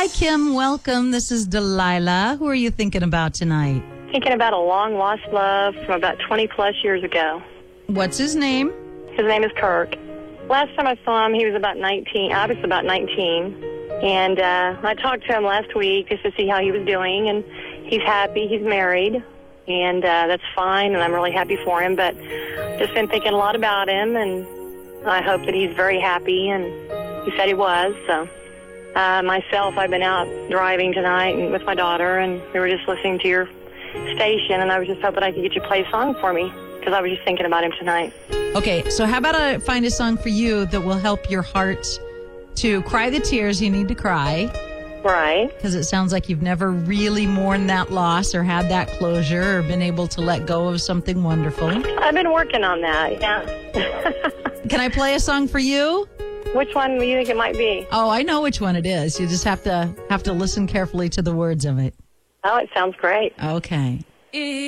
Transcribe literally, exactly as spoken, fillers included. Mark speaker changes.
Speaker 1: Hi, Kim. Welcome. This is Delilah. Who are you thinking about tonight?
Speaker 2: Thinking about a long-lost love from about twenty-plus years ago.
Speaker 1: What's his name?
Speaker 2: His name is Kirk. Last time I saw him, he was about nineteen. I was about nineteen. And uh, I talked to him last week just to see how he was doing. And he's happy. He's married. And uh, that's fine. And I'm really happy for him. But just been thinking a lot about him. And I hope that he's very happy. And he said he was. So uh, myself, I've been out driving tonight and with my daughter. And we were just listening to your station. And I was just hoping I could get you to play a song for me, because I was just thinking about him tonight.
Speaker 1: Okay, so how about I find a song for you that will help your heart to cry the tears you need to cry?
Speaker 2: Right.
Speaker 1: Because it sounds like you've never really mourned that loss or had that closure or been able to let go of something wonderful.
Speaker 2: I've been working on that, yeah.
Speaker 1: Can I play a song for you?
Speaker 2: Which one do you think it might be?
Speaker 1: Oh, I know which one it is. You just have to have to listen carefully to the words of it.
Speaker 2: Oh, it sounds great.
Speaker 1: Okay.